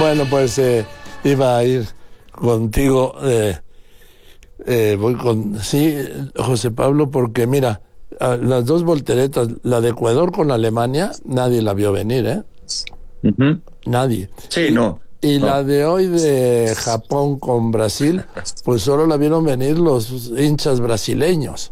Bueno, pues iba a ir contigo, voy con, sí, José Pablo, porque mira, las dos volteretas, la de Ecuador con Alemania, nadie la vio venir, ¿eh? Uh-huh. Nadie. Sí, no. Y No. la de hoy de Japón con Brasil, pues solo la vieron venir los hinchas brasileños.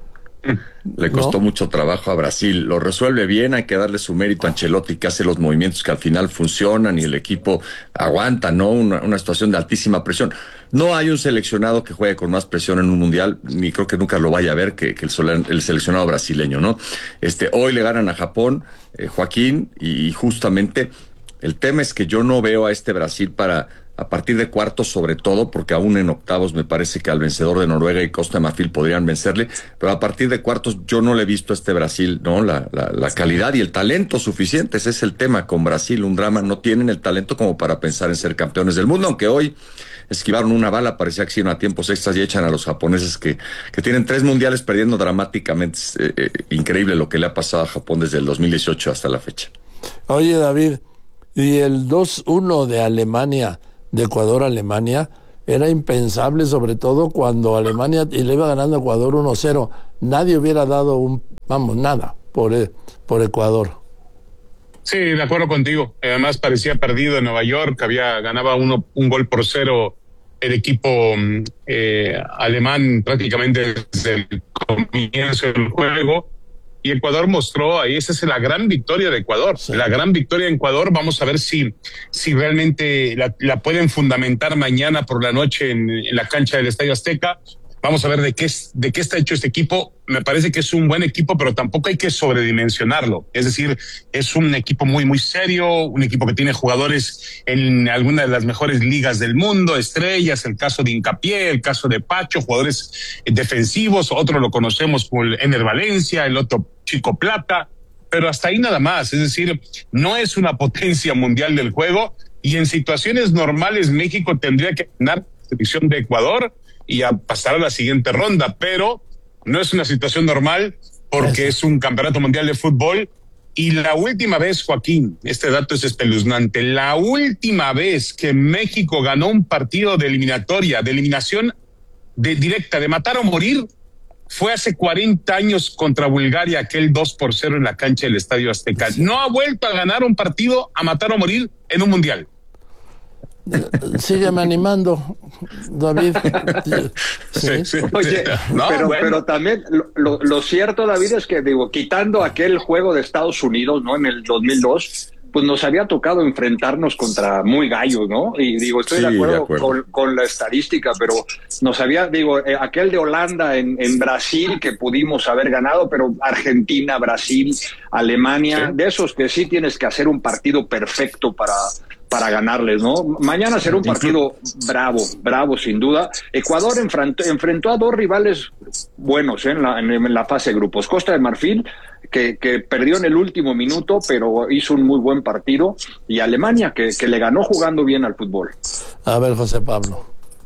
Le costó mucho trabajo a Brasil, lo resuelve bien, hay que darle su mérito a Ancelotti, que hace los movimientos que al final funcionan y el equipo aguanta, ¿no? Una situación de altísima presión. No hay un seleccionado que juegue con más presión en un mundial, ni creo que nunca lo vaya a ver que el seleccionado brasileño, ¿no? Hoy le ganan a Japón, Joaquín, y justamente el tema es que yo no veo a este Brasil a partir de cuartos, sobre todo, porque aún en octavos me parece que al vencedor de Noruega y Costa de Marfil podrían vencerle, pero a partir de cuartos yo no le he visto a este Brasil, ¿no? La calidad y el talento suficiente, ese es el tema con Brasil, un drama, no tienen el talento como para pensar en ser campeones del mundo, aunque hoy esquivaron una bala, parecía que iban a tiempos extras y echan a los japoneses que tienen 3 mundiales perdiendo dramáticamente. Increíble lo que le ha pasado a Japón desde el 2018 hasta la fecha. Oye, David, y el 2-1 de Alemania, de Ecuador a Alemania, era impensable, sobre todo cuando Alemania y le iba ganando a Ecuador 1-0. Nadie hubiera dado nada por Ecuador. Sí, de acuerdo contigo. Además parecía perdido en Nueva York, ganaba 1-0 el equipo alemán prácticamente desde el comienzo del juego. Y Ecuador mostró ahí, esa es la gran victoria de Ecuador. Sí. La gran victoria de Ecuador, vamos a ver si realmente la pueden fundamentar mañana por la noche en la cancha del Estadio Azteca. Vamos a ver de qué está hecho este equipo. Me parece que es un buen equipo, pero tampoco hay que sobredimensionarlo. Es decir, es un equipo muy, muy serio, un equipo que tiene jugadores en alguna de las mejores ligas del mundo, estrellas, el caso de Hincapié, el caso de Pacho, jugadores defensivos, otro lo conocemos como el Ener Valencia, el otro Chico Plata, pero hasta ahí nada más. Es decir, no es una potencia mundial del juego y en situaciones normales México tendría que ganar la selección de Ecuador y a pasar a la siguiente ronda, pero no es una situación normal porque es un campeonato mundial de fútbol. Y la última vez, Joaquín, este dato es espeluznante, la última vez que México ganó un partido de eliminación directa, de matar o morir, fue hace 40 años contra Bulgaria, aquel 2-0 en la cancha del Estadio Azteca. No ha vuelto a ganar un partido a matar o morir en un mundial. Sígueme animando, David. Sí. Sí. Oye, pero también lo cierto, David, es que quitando aquel juego de Estados Unidos, ¿no? En el 2002, pues nos había tocado enfrentarnos contra muy gallos, ¿no? Y estoy de acuerdo. Con la estadística, pero nos había, aquel de Holanda en Brasil que pudimos haber ganado, pero Argentina, Brasil, Alemania, sí. De esos que sí tienes que hacer un partido perfecto para ganarles, ¿no? Mañana será un partido bravo sin duda. Ecuador enfrentó a dos rivales buenos en la fase de grupos. Costa de Marfil, que perdió en el último minuto, pero hizo un muy buen partido, y Alemania, que le ganó jugando bien al fútbol. A ver, José Pablo.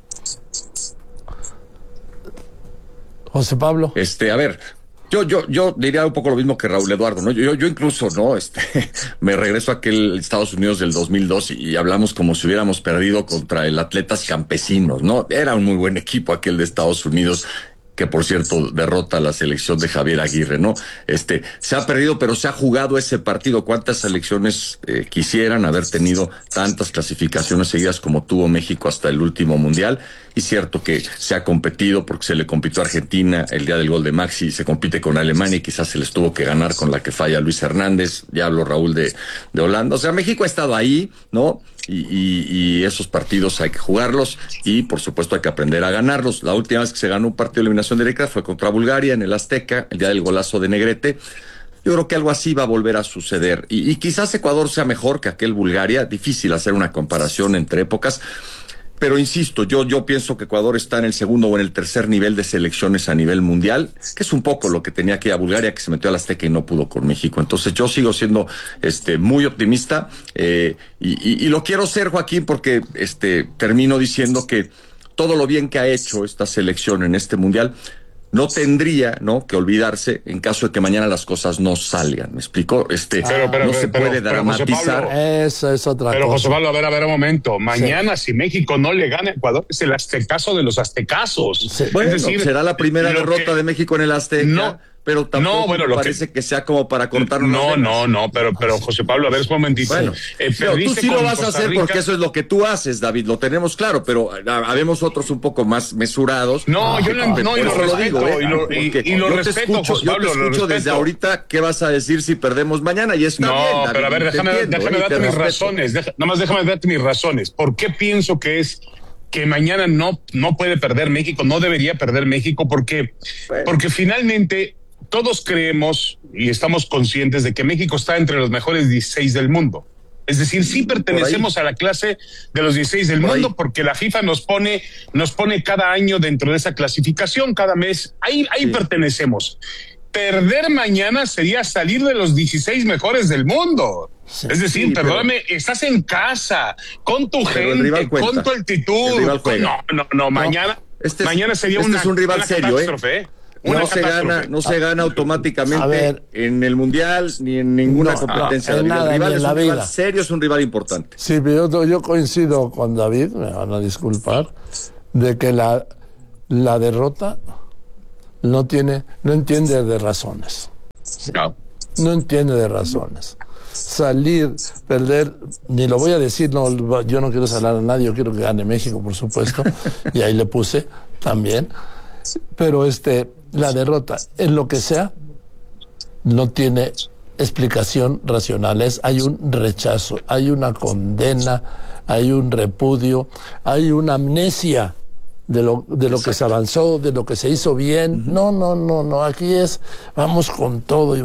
José Pablo. A ver, yo diría un poco lo mismo que Raúl Eduardo, ¿no? Yo incluso, ¿no? Me regreso a aquel Estados Unidos del 2002 y hablamos como si hubiéramos perdido contra el Atletas Campesinos, ¿no? Era un muy buen equipo aquel de Estados Unidos, que por cierto derrota a la selección de Javier Aguirre, ¿no? Se ha perdido, pero se ha jugado ese partido. ¿Cuántas selecciones quisieran haber tenido tantas clasificaciones seguidas como tuvo México hasta el último mundial? Y cierto que se ha competido porque se le compitió a Argentina el día del gol de Maxi, se compite con Alemania y quizás se les tuvo que ganar con la que falla Luis Hernández, ya habló Raúl de Holanda. O sea, México ha estado ahí, ¿no? Y esos partidos hay que jugarlos y por supuesto hay que aprender a ganarlos. La última vez que se ganó un partido de eliminación directa fue contra Bulgaria en el Azteca, el día del golazo de Negrete. Yo creo que algo así va a volver a suceder y quizás Ecuador sea mejor que aquel Bulgaria. Difícil hacer una comparación entre épocas, pero insisto, yo pienso que Ecuador está en el segundo o en el tercer nivel de selecciones a nivel mundial, que es un poco lo que tenía que ir a Bulgaria, que se metió al Azteca y no pudo con México. Entonces yo sigo siendo muy optimista y lo quiero ser, Joaquín, porque termino diciendo que todo lo bien que ha hecho esta selección en este mundial no tendría, ¿no?, que olvidarse en caso de que mañana las cosas no salgan. ¿Me explico? No se puede dramatizar. Eso es otra cosa. Pero José Pablo, a ver un momento. Mañana, si México no le gana a Ecuador, es el aztecaso de los aztecazos. Sí. Bueno, es decir, será la primera derrota de México en el Azteca. Pero tampoco me parece que sea como para cortarnos. Pero José Pablo, a ver, un momentito. Bueno, tú sí lo vas a hacer porque eso es lo que tú haces, David, lo tenemos claro, pero habemos otros un poco más mesurados. No, yo no, y lo respeto, y lo respeto, José Pablo. Yo te escucho desde ahorita qué vas a decir si perdemos mañana, y está bien, David, pero a ver, déjame darte mis razones, déjame darte mis razones. ¿Por qué pienso que mañana no puede perder México, no debería perder México? Porque finalmente todos creemos y estamos conscientes de que México está entre los mejores 16 del mundo. Es decir, sí pertenecemos a la clase de los 16 del mundo porque la FIFA nos pone cada año dentro de esa clasificación, cada mes. Ahí pertenecemos. Perder mañana sería salir de los 16 mejores del mundo. Sí, es decir, perdóname, estás en casa, con tu gente, con tu altitud. Mañana sería este es un rival una serio, catástrofe, No se gana automáticamente en el Mundial ni en ninguna competencia. El rival es un rival serio, es un rival importante. Sí, pero yo coincido con David, me van a disculpar, de que la derrota no entiende de razones. No entiende de razones. Salir, perder, ni lo voy a decir, yo no quiero salar a nadie, yo quiero que gane México, por supuesto, y ahí le puse también. Pero la derrota, en lo que sea, no tiene explicación racional. Hay un rechazo, hay una condena, hay un repudio, hay una amnesia de lo que se avanzó, de lo que se hizo bien. No, aquí vamos con todo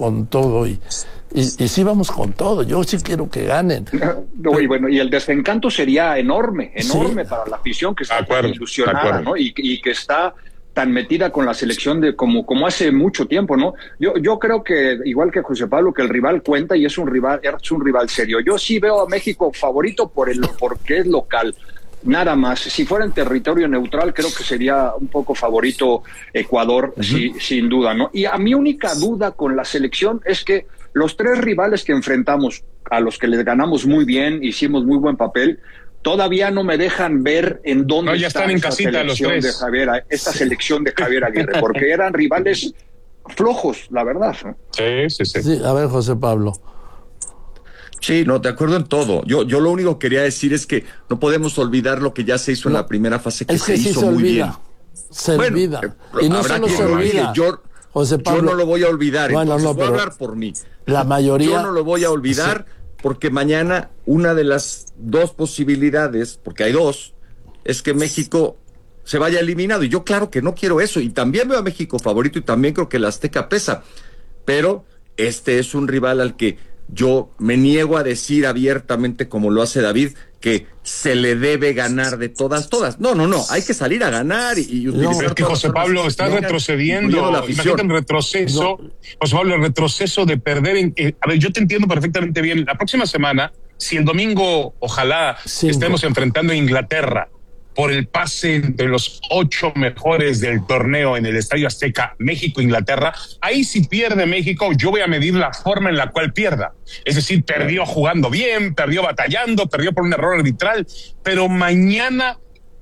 y sí vamos con todo. Yo sí quiero que ganen. Y bueno, y el desencanto sería enorme para la afición que está tan ilusionada, ¿no? Y que está tan metida con la selección de como hace mucho tiempo, ¿no? Yo creo que, igual que José Pablo, que el rival cuenta y es un rival serio. Yo sí veo a México favorito porque es local. Nada más. Si fuera en territorio neutral, creo que sería un poco favorito Ecuador, sin duda, ¿no? Y a mi única duda con la selección es que los tres rivales que enfrentamos, a los que les ganamos muy bien, hicimos muy buen papel, todavía no me dejan ver en dónde ya están en casita los tres. Esta selección de Javier Aguirre, porque eran rivales flojos, la verdad, ¿no? Sí, a ver, José Pablo. Sí, no, de acuerdo en todo. Yo lo único que quería decir es que no podemos olvidar lo que ya se hizo en la primera fase, que se hizo muy bien. Se olvida. Y no solo se olvida. José Pablo, yo no lo voy a olvidar. Bueno, voy a hablar por mí. La mayoría. Yo no lo voy a olvidar porque mañana una de las dos posibilidades, porque hay dos, es que México se vaya eliminado. Y yo claro que no quiero eso. Y también veo a México favorito y también creo que el Azteca pesa. Pero es un rival al que yo me niego a decir abiertamente, como lo hace David, que se le debe ganar de todas. No, hay que salir a ganar y utilizar. Es que José Pablo está retrocediendo, imagínate en retroceso. José Pablo, el retroceso de perder a ver, yo te entiendo perfectamente bien. La próxima semana, si el domingo, ojalá estemos enfrentando a Inglaterra por el pase entre los 8 mejores del torneo en el Estadio Azteca, México-Inglaterra, ahí si pierde México, yo voy a medir la forma en la cual pierda. Es decir, perdió jugando bien, perdió batallando, perdió por un error arbitral, pero mañana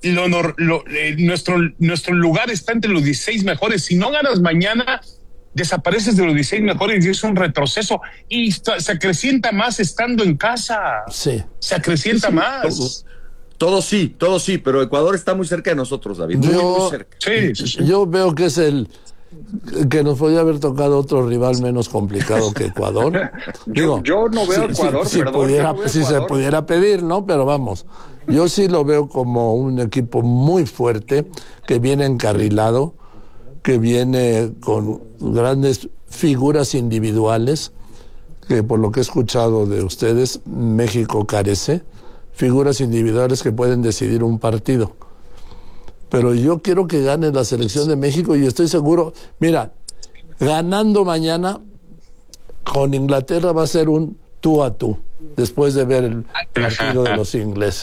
nuestro lugar está entre los 16 mejores. Si no ganas mañana, desapareces de los 16 mejores y es un retroceso y se acrecienta más estando en casa. Sí. Se acrecienta más. Todo sí, pero Ecuador está muy cerca de nosotros, David. Muy cerca. Sí. Yo veo que es que nos podría haber tocado otro rival menos complicado que Ecuador. yo no veo a Ecuador, si se pudiera pedir, ¿no? Pero vamos, yo sí lo veo como un equipo muy fuerte, que viene encarrilado, que viene con grandes figuras individuales, que por lo que he escuchado de ustedes, México carece. Figuras individuales que pueden decidir un partido. Pero yo quiero que gane la selección de México y estoy seguro, mira, ganando mañana con Inglaterra va a ser un tú a tú. después de ver el partido de los ingleses.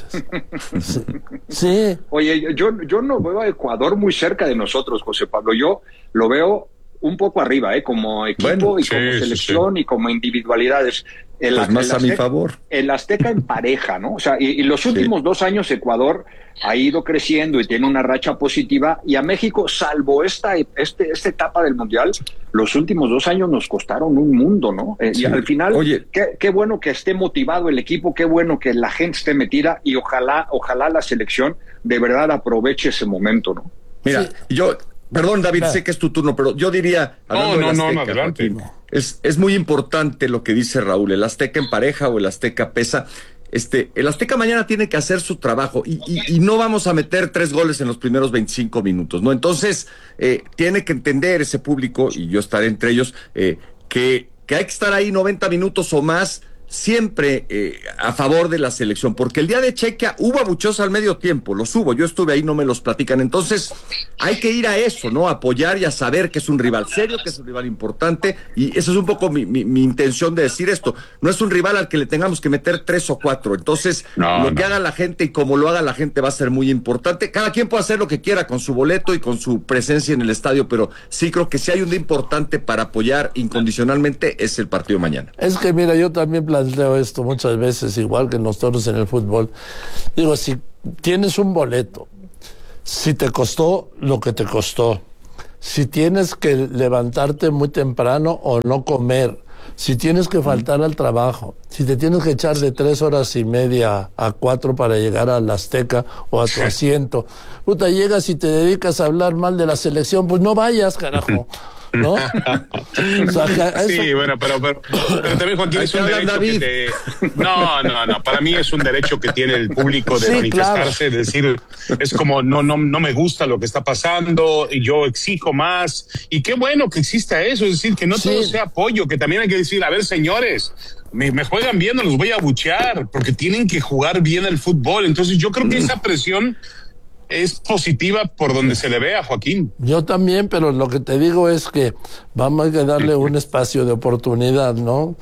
Sí. Oye, yo no veo a Ecuador muy cerca de nosotros, José Pablo. Yo lo veo un poco arriba, como equipo, bueno, y como selección y como individualidades. Pues más a mi favor. El Azteca en pareja, ¿no? O sea, y los últimos 2 años Ecuador ha ido creciendo y tiene una racha positiva, y a México, salvo esta etapa del Mundial, los últimos 2 años nos costaron un mundo, ¿no? Y al final, oye, qué bueno que esté motivado el equipo, qué bueno que la gente esté metida, y ojalá la selección de verdad aproveche ese momento, ¿no? Mira, perdón, David, sé que es tu turno, pero yo diría... No, adelante. Es muy importante lo que dice Raúl, el Azteca en pareja o el Azteca pesa. El Azteca mañana tiene que hacer su trabajo y no vamos a meter 3 goles en los primeros 25 minutos, ¿no? Entonces, tiene que entender ese público, y yo estaré entre ellos, que hay que estar ahí 90 minutos o más, siempre a favor de la selección, porque el día de Chequia hubo abucheos al medio tiempo, los hubo, yo estuve ahí, no me los platican, entonces hay que ir a eso, ¿no? Apoyar y a saber que es un rival serio, que es un rival importante, y eso es un poco mi intención de decir esto, no es un rival al que le tengamos que meter 3 o 4, entonces lo que haga la gente y como lo haga la gente va a ser muy importante. Cada quien puede hacer lo que quiera con su boleto y con su presencia en el estadio, pero sí creo que si hay un día importante para apoyar incondicionalmente es el partido mañana. Es que mira, yo también planteo esto muchas veces, igual que nosotros en el fútbol. Digo, si tienes un boleto, si te costó lo que te costó, si tienes que levantarte muy temprano o no comer, si tienes que faltar al trabajo, si te tienes que echar de 3 horas y media a 4 para llegar al Azteca o a tu asiento, llegas y te dedicas a hablar mal de la selección, pues no vayas, carajo. ¿No? O sea, sí, bueno, pero también, Joaquín, es un derecho que No, para mí es un derecho que tiene el público de manifestarse, claro. Decir, es como, no me gusta lo que está pasando y yo exijo más, y qué bueno que exista eso, es decir, que no todo sea apoyo, que también hay que decir, a ver, señores, me juegan bien, no los voy a abuchear, porque tienen que jugar bien el fútbol. Entonces yo creo que esa presión es positiva por donde se le ve a Joaquín. Yo también, pero lo que te digo es que vamos a darle un espacio de oportunidad, ¿no?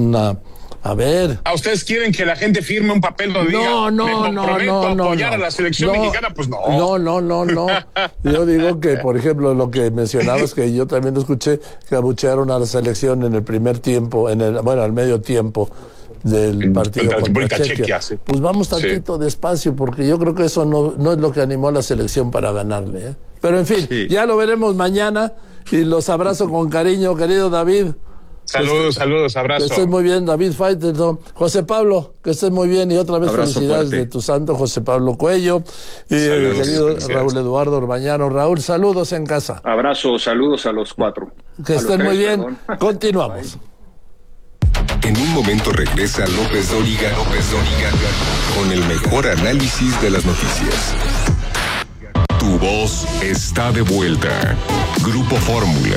A ver. ¿A ustedes quieren que la gente firme un papel donde diga, no, apoyar a la selección mexicana? Pues no. No. Yo digo que, por ejemplo, lo que mencionabas, que yo también escuché, que abuchearon a la selección en el primer tiempo, al medio tiempo del partido contra Chequia. Pues vamos tantito despacio, porque yo creo que eso no es lo que animó a la selección para ganarle, ¿eh? Pero en fin, ya lo veremos mañana, y los abrazo con cariño, querido David. Saludos, abrazo. Que estés muy bien, David Faitelson. José Pablo, que estés muy bien, y otra vez abrazo, felicidades fuerte de tu santo, José Pablo Cuello, y el querido Raúl Eduardo Orbañano. Raúl, saludos en casa. Abrazo, saludos a los 4. Que estén muy bien. Perdón. Continuamos. En un momento regresa López Dóriga con el mejor análisis de las noticias. Tu voz está de vuelta. Grupo Fórmula.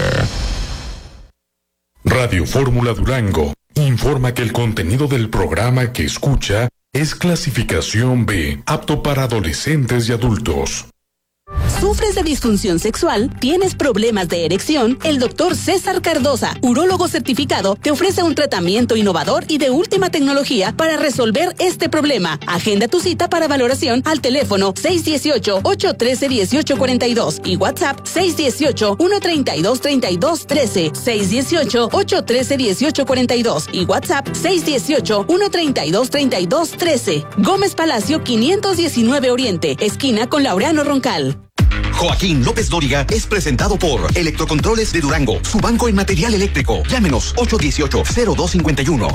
Radio Fórmula Durango informa que el contenido del programa que escucha es clasificación B, apto para adolescentes y adultos. ¿Sufres de disfunción sexual? ¿Tienes problemas de erección? El doctor César Cardosa, urólogo certificado, te ofrece un tratamiento innovador y de última tecnología para resolver este problema. Agenda tu cita para valoración al teléfono 618-813-1842 y WhatsApp 618-132-3213, 618-813-1842 y WhatsApp 618-132-3213. Gómez Palacio 519 Oriente, esquina con Laureano Roncal. Joaquín López Dóriga es presentado por Electrocontroles de Durango, su banco en material eléctrico. Llámenos 818-0251.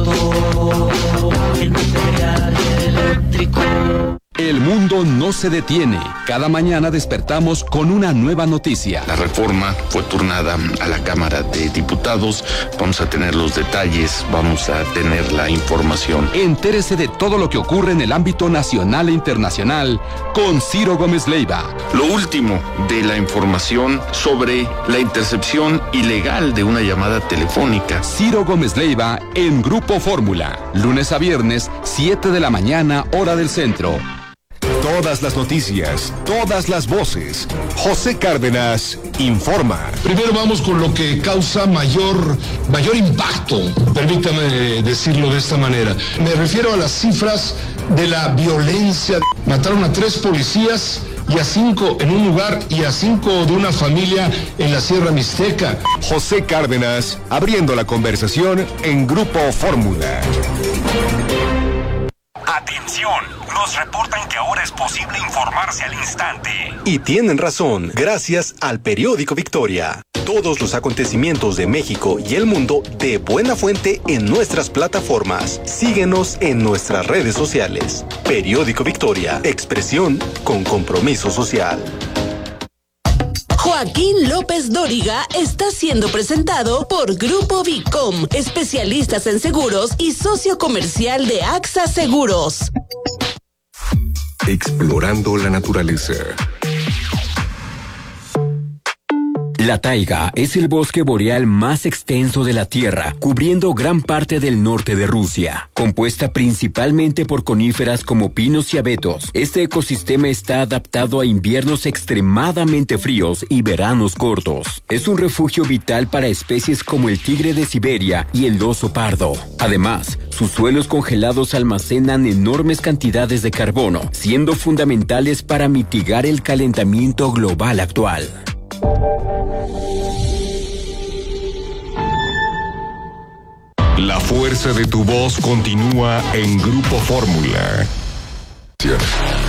El mundo no se detiene. Cada mañana despertamos con una nueva noticia. La reforma fue turnada a la Cámara de Diputados. Vamos a tener los detalles, vamos a tener la información. Entérese de todo lo que ocurre en el ámbito nacional e internacional con Ciro Gómez Leiva. Lo último de la información sobre la intercepción ilegal de una llamada telefónica. Ciro Gómez Leiva en Grupo Fórmula. Lunes a viernes, 7 de la mañana, hora del centro. Todas las noticias, todas las voces. José Cárdenas informa. Primero vamos con lo que causa mayor impacto, permítame decirlo de esta manera. Me refiero a las cifras de la violencia. Mataron a 3 policías y a 5 en un lugar y a 5 de una familia en la Sierra Mixteca. José Cárdenas abriendo la conversación en Grupo Fórmula. Atención, nos reportan que ahora es posible informarse al instante. Y tienen razón, gracias al periódico Victoria. Todos los acontecimientos de México y el mundo de buena fuente en nuestras plataformas. Síguenos en nuestras redes sociales. Periódico Victoria, expresión con compromiso social. Joaquín López Dóriga está siendo presentado por Grupo Vicom, especialistas en seguros y socio comercial de AXA Seguros. Explorando la naturaleza. La taiga es el bosque boreal más extenso de la Tierra, cubriendo gran parte del norte de Rusia. Compuesta principalmente por coníferas como pinos y abetos, este ecosistema está adaptado a inviernos extremadamente fríos y veranos cortos. Es un refugio vital para especies como el tigre de Siberia y el oso pardo. Además, sus suelos congelados almacenan enormes cantidades de carbono, siendo fundamentales para mitigar el calentamiento global actual. La fuerza de tu voz continúa en Grupo Fórmula.